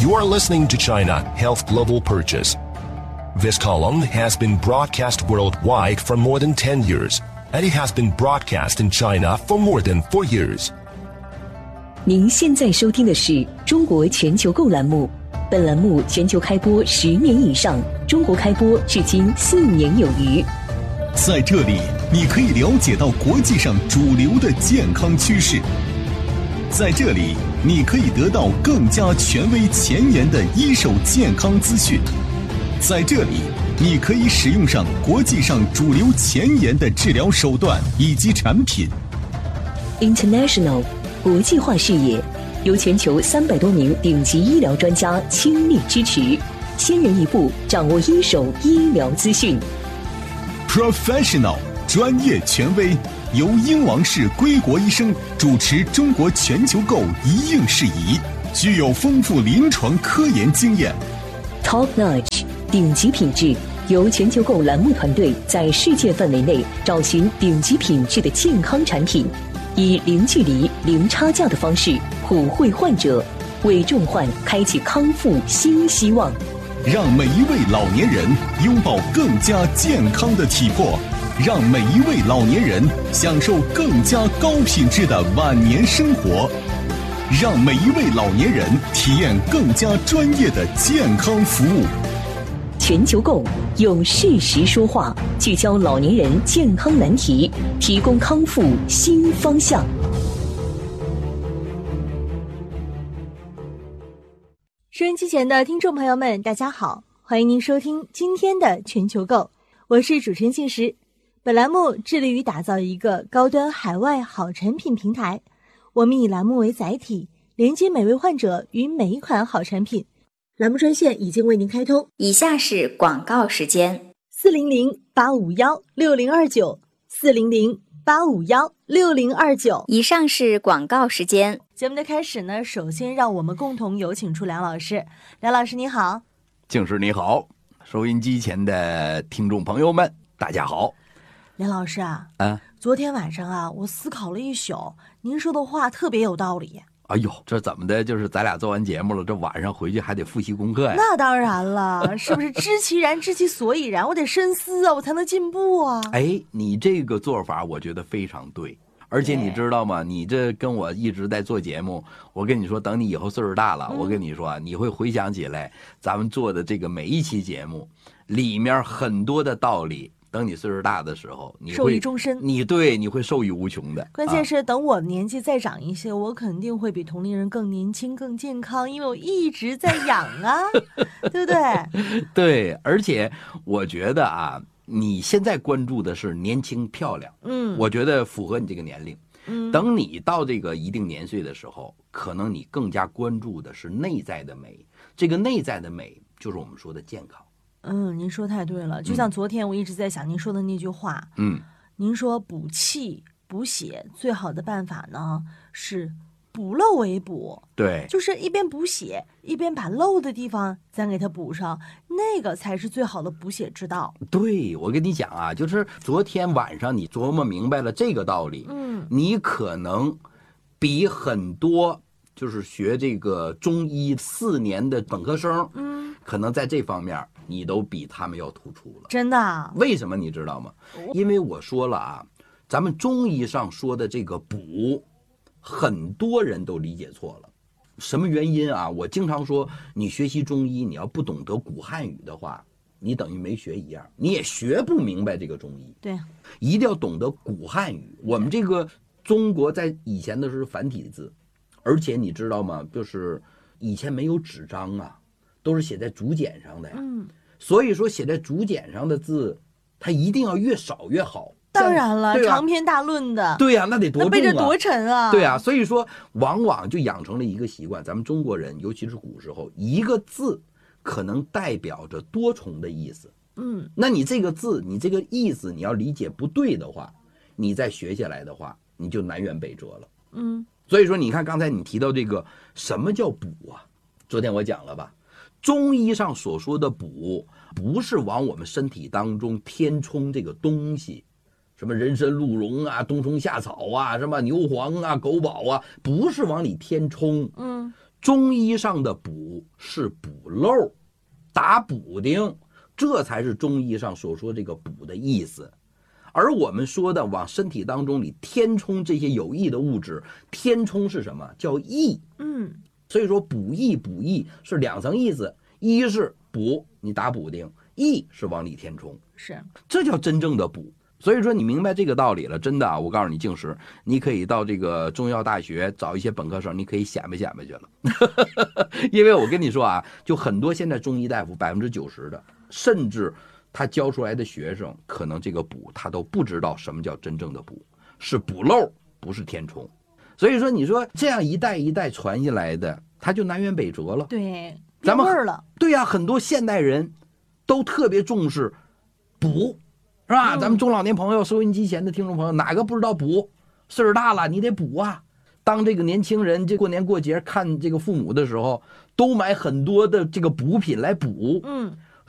You are listening to China Health Global Purchase. This column has been broadcast worldwide for more than 10 years, and it has been broadcast in China for more than 4 years. 您现在收听的是中国全球购栏目，本栏目全球开播10年以上，中国开播至今4年有余。 在这里，你可以了解到国际上主流的健康趋势。在这里，你可以得到更加权威前沿的一手健康资讯。在这里，你可以使用上国际上主流前沿的治疗手段以及产品。 International 国际化视野，由全球300多名顶级医疗专家倾力支持，先人一步掌握一手医疗资讯。 Professional 专业权威，由英王氏归国医生主持中国全球购一应事宜，具有丰富临床科研经验。 Top Notch 顶级品质，由全球购栏目团队在世界范围内找寻顶级品质的健康产品，以零距离、零差价的方式普惠患者，为重患开启康复新希望。 让每一位老年人拥抱更加健康的体魄，让每一位老年人享受更加高品质的晚年生活，让每一位老年人体验更加专业的健康服务。 全球购用事实说话，聚焦老年人健康难题，提供康复新方向。 收音机前的听众朋友们，大家好，欢迎您收听今天的全球购，我是主持人信实。本栏目致力于打造一个高端海外好产品平台，我们以栏目为载体，连接每位患者与每一款好产品。栏目专线已经为您开通， 以下是广告时间 ：400-851-6029 400-851-6029。 以上是广告时间。 节目的开始呢，首先让我们共同有请出梁老师。梁老师你好。 静师你好，收音机前的听众朋友们大家好。 梁老师啊，昨天晚上啊，我思考了一宿，您说的话特别有道理。 哎呦，这怎么的？就是咱俩做完节目了，这晚上回去还得复习功课呀？ 那当然了，是不是知其然，知其所以然？我得深思啊，我才能进步啊。 哎，你这个做法我觉得非常对。而且你知道吗？你这跟我一直在做节目，我跟你说，等你以后岁数大了，我跟你说，你会回想起来咱们做的这个每一期节目里面很多的道理。等你岁数大的时候，你会受益终身。你会受益无穷的。 关键是等我年纪再长一些，我肯定会比同龄人更年轻、更健康，因为我一直在养啊，对不对？ 对，而且我觉得啊，你现在关注的是年轻漂亮，我觉得符合你这个年龄。等你到这个一定年岁的时候，可能你更加关注的是内在的美。这个内在的美就是我们说的健康。 您说太对了。就像昨天我一直在想您说的那句话，您说补气补血最好的办法呢是补漏为补， 对， 就是一边补血一边把漏的地方咱给它补上，那个才是最好的补血之道。 对，我跟你讲啊，就是昨天晚上你琢磨明白了这个道理，你可能比很多就是学这个中医4年的本科生，可能在这方面你都比他们要突出了。 真的？ 为什么你知道吗？因为我说了啊，咱们中医上说的这个补，很多人都理解错了。什么原因啊？我经常说，你学习中医，你要不懂得古汉语的话，你等于没学一样，你也学不明白这个中医。 对， 一定要懂得古汉语。我们这个中国在以前的是繁体字，而且你知道吗？就是以前没有纸张啊，都是写在竹简上的呀。所以说写在竹简上的字，它一定要越少越好。 当然了，长篇大论的。 对呀，那得多重啊， 那背着多沉啊。 对啊，所以说往往就养成了一个习惯，咱们中国人，尤其是古时候，一个字可能代表着多重的意思。那你这个字，你这个意思，你要理解不对的话，你再学下来的话，你就南辕北辙了。所以说你看刚才你提到这个什么叫补啊？昨天我讲了吧，中医上所说的补，不是往我们身体当中填充这个东西，什么人参鹿茸啊、冬虫夏草啊、什么牛黄啊、狗宝啊，不是往里填充。中医上的补是补漏，打补丁，这才是中医上所说这个补的意思。而我们说的往身体当中里填充这些有益的物质，填充是什么？叫益。所以说补益是2层意思，一是补，你打补丁，益是往里填充， 是，这叫真正的补。所以说你明白这个道理了，真的啊，我告诉你，静时你可以到这个中药大学找一些本科生，你可以显摆去了。因为我跟你说啊，就很多现在中医大夫90%的，甚至他教出来的学生，可能这个补他都不知道什么叫真正的补，是补漏，不是填充。所以说你说这样一代一代传下来的，他就南辕北辙了。 对， 咱们变味儿了。 对呀，很多现代人都特别重视补，是吧？咱们中老年朋友、收音机前的听众朋友，哪个不知道补？岁数大了，你得补啊。当这个年轻人这过年过节看这个父母的时候，都买很多的这个补品来补。